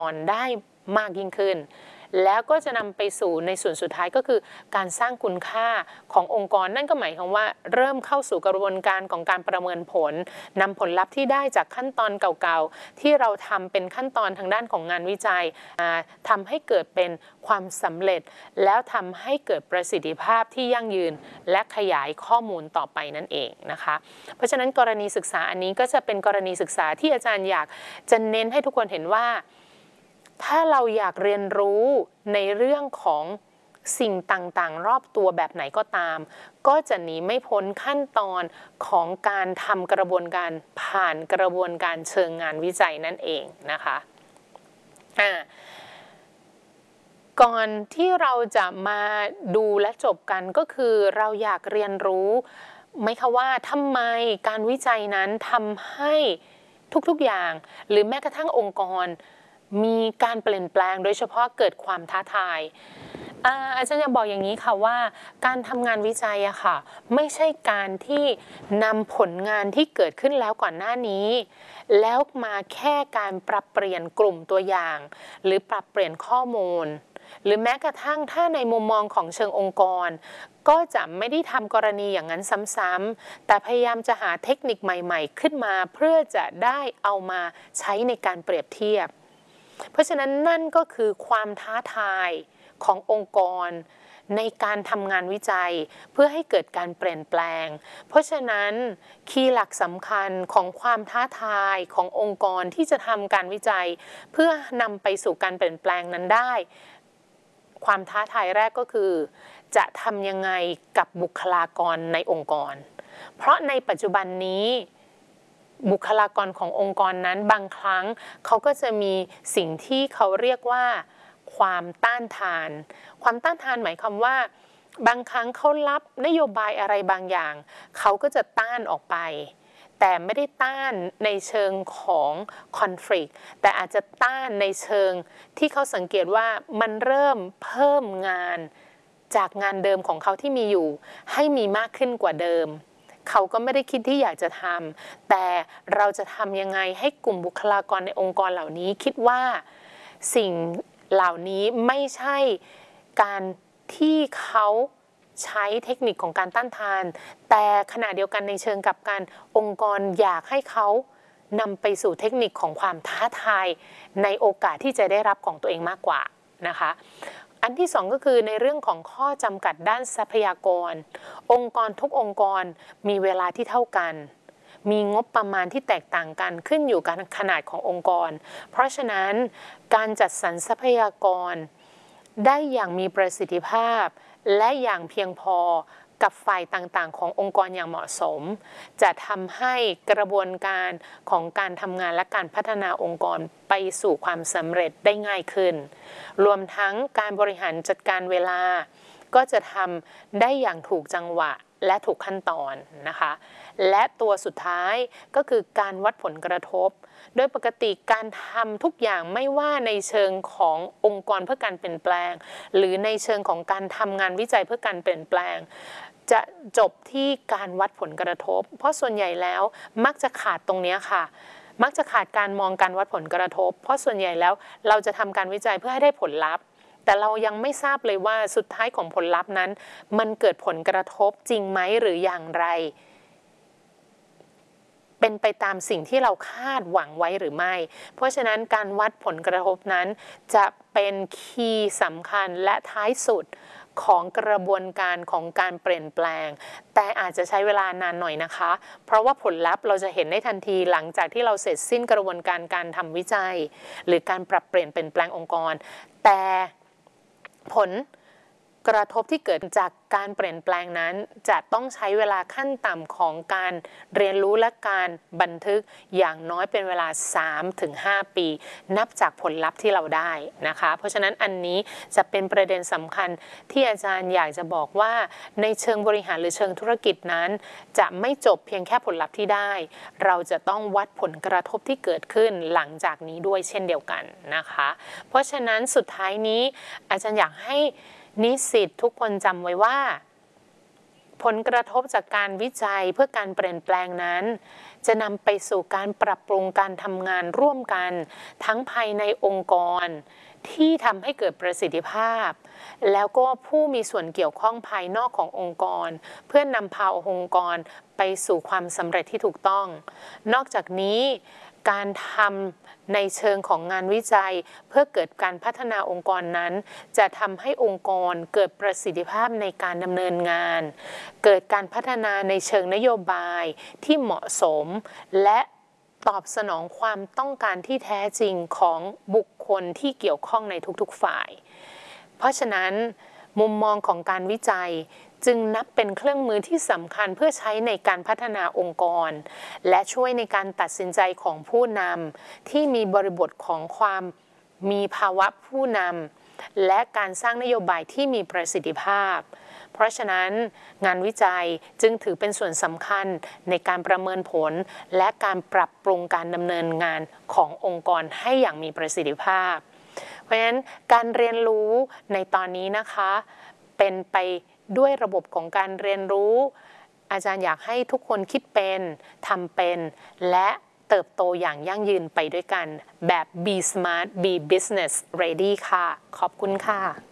รได้มากยิ่งขึ้นแล้วก็จะนำไปสู่ในส่วนสุดท้ายก็คือการสร้างคุณค่าขององค์กรนั่นก็หมายความว่าเริ่มเข้าสู่กระบวนการของการประเมินผลนำผลลัพธ์ที่ได้จากขั้นตอนเก่าๆที่เราทำเป็นขั้นตอนทางด้านของงานวิจัยทำให้เกิดเป็นความสำเร็จแล้วทำให้เกิดประสิทธิภาพที่ยั่งยืนและขยายข้อมูลต่อไปนั่นเองนะคะเพราะฉะนั้นกรณีศึกษาอันนี้ก็จะเป็นกรณีศึกษาที่อาจารย์อยากจะเน้นให้ทุกคนเห็นว่าถ้าเราอยากเรียนรู้ในเรื่องของสิ่งต่างๆรอบตัวแบบไหนก็ตามก็จะหนีไม่พ้นขั้นตอนของการทำกระบวนการผ่านกระบวนการเชิงงานวิจัยนั่นเองนะคะก่อนที่เราจะมาดูและจบกันก็คือเราอยากเรียนรู้ไหมคะว่าทำไมการวิจัยนั้นทำให้ทุกๆอย่างหรือแม้กระทั่งองค์กรมีการเปลี่ยนแปลงโดยเฉพาะเกิดความท้าทายอาจารย์จะบอกอย่างนี้ค่ะว่าการทำงานวิจัยอะค่ะไม่ใช่การที่นำผลงานที่เกิดขึ้นแล้วก่อนหน้านี้แล้วมาแค่การปรับเปลี่ยนกลุ่มตัวอย่างหรือปรับเปลี่ยนข้อมูลหรือแม้กระทั่งถ้าในมุมมองของเชิงองค์กรก็จะไม่ได้ทำกรณีอย่างนั้นซ้ำๆแต่พยายามจะหาเทคนิคใหม่ๆขึ้นมาเพื่อจะได้เอามาใช้ในการเปรียบเทียบเพราะฉะนั้นนั่นก็คือความท้าทายขององค์กรในการทำงานวิจัยเพื่อให้เกิดการเปลี่ยนแปลงเพราะฉะนั้นคีย์หลักสำคัญของความท้าทายขององค์กรที่จะทำการวิจัยเพื่อนำไปสู่การเปลี่ยนแปลงนั้นได้ความท้าทายแรกก็คือจะทำยังไงกับบุคลากรในองค์กรเพราะในปัจจุบันนี้บุคลากรขององค์กรนั้นบางครั้งเขาก็จะมีสิ่งที่เขาเรียกว่าความต้านทานความต้านทานหมายความว่าบางครั้งเขารับนโยบายอะไรบางอย่างเขาก็จะต้านออกไปแต่ไม่ได้ต้านในเชิงของ conflict แต่อาจจะต้านในเชิงที่เขาสังเกตว่ามันเริ่มเพิ่มงานจากงานเดิมของเขาที่มีอยู่ให้มีมากขึ้นกว่าเดิมเขาก็ไม่ได้คิดที่อยากจะทำแต่เราจะทำยังไงให้กลุ่มบุคลากรในองค์กรเหล่านี้คิดว่าสิ่งเหล่านี้ไม่ใช่การที่เขาใช้เทคนิคของการต้านทานแต่ขณะเดียวกันในเชิงกับการองค์กรอยากให้เขานำไปสู่เทคนิคของความท้าทายในโอกาสที่จะได้รับของตัวเองมากกว่านะคะอันที่สองก็คือในเรื่องของข้อจำกัดด้านทรัพยากรองค์กรทุกองค์กรมีเวลาที่เท่ากันมีงบประมาณที่แตกต่างกันขึ้นอยู่กับขนาดขององค์กรเพราะฉะนั้นการจัดสรรทรัพยากรได้อย่างมีประสิทธิภาพและอย่างเพียงพอกับฝ่ายต่างๆขององค์กรอย่างเหมาะสมจะทำให้กระบวนการของการทำงานและการพัฒนาองค์กรไปสู่ความสำเร็จได้ง่ายขึ้นรวมทั้งการบริหารจัดการเวลาก็จะทำได้อย่างถูกจังหวะและถูกขั้นตอนนะคะและตัวสุดท้ายก็คือการวัดผลกระทบโดยปกติการทำทุกอย่างไม่ว่าในเชิงขององค์กรเพื่อการเปลี่ยนแปลงหรือในเชิงของการทำงานวิจัยเพื่อการเปลี่ยนแปลงจะจบที่การวัดผลกระทบเพราะส่วนใหญ่แล้วมักจะขาดตรงนี้ค่ะมักจะขาดการมองการวัดผลกระทบเพราะส่วนใหญ่แล้วเราจะทำการวิจัยเพื่อให้ได้ผลลัพธ์แต่เรายังไม่ทราบเลยว่าสุดท้ายของผลลัพธ์นั้นมันเกิดผลกระทบจริงไหมหรืออย่างไรเป็นไปตามสิ่งที่เราคาดหวังไว้หรือไม่เพราะฉะนั้นการวัดผลกระทบนั้นจะเป็นคีย์สำคัญและท้ายสุดของกระบวนการของการเปลี่ยนแปลงแต่อาจจะใช้เวลานานหน่อยนะคะเพราะว่าผลลัพธ์เราจะเห็นได้ทันทีหลังจากที่เราเสร็จสิ้นกระบวนการการทำวิจัยหรือการปรับเปลี่ยนเปลี่ยนแปลงองค์กรแต่ผลกระทบที่เกิดจากการเปลี่ยนแปลงนั้นจะต้องใช้เวลาขั้นต่ำของการเรียนรู้และการบันทึกอย่างน้อยเป็นเวลา 3-5 ปีนับจากผลลัพธ์ที่เราได้นะคะเพราะฉะนั้นอันนี้จะเป็นประเด็นสำคัญที่อาจารย์อยากจะบอกว่าในเชิงบริหารหรือเชิงธุรกิจนั้นจะไม่จบเพียงแค่ผลลัพธ์ที่ได้เราจะต้องวัดผลกระทบที่เกิดขึ้นหลังจากนี้ด้วยเช่นเดียวกันนะคะเพราะฉะนั้นสุดท้ายนี้อาจารย์อยากให้นิสิตทุกคนจำไว้ว่าผลกระทบจากการวิจัยเพื่อการเปลี่ยนแปลงนั้นจะนำไปสู่การปรับปรุงการทำงานร่วมกันทั้งภายในองค์กรที่ทำให้เกิดประสิทธิภาพแล้วก็ผู้มีส่วนเกี่ยวข้องภายนอกขององค์กรเพื่อนำพาองค์กรไปสู่ความสำเร็จที่ถูกต้องนอกจากนี้การทำในเชิงของงานวิจัยเพื่อเกิดการพัฒนาองค์กรนั้นจะทำให้องค์กรเกิดประสิทธิภาพในการดำเนินงานเกิดการพัฒนาในเชิงนโยบายที่เหมาะสมและตอบสนองความต้องการที่แท้จริงของบุคคลที่เกี่ยวข้องในทุกๆฝ่ายเพราะฉะนั้นมุมมองของการวิจัยจึงนับเป็นเครื่องมือที่สำคัญเพื่อใช้ในการพัฒนาองค์กรและช่วยในการตัดสินใจของผู้นำที่มีบริบทของความมีภาวะผู้นำและการสร้างนโยบายที่มีประสิทธิภาพเพราะฉะนั้นงานวิจัยจึงถือเป็นส่วนสำคัญในการประเมินผลและการปรับปรุงการดำเนินงานขององค์กรให้อย่างมีประสิทธิภาพเพราะฉะนั้นการเรียนรู้ในตอนนี้นะคะเป็นไปด้วยระบบของการเรียนรู้อาจารย์อยากให้ทุกคนคิดเป็นทำเป็นและเติบโตอย่างยั่งยืนไปด้วยกันแบบ Be Smart Be Business Ready ค่ะขอบคุณค่ะ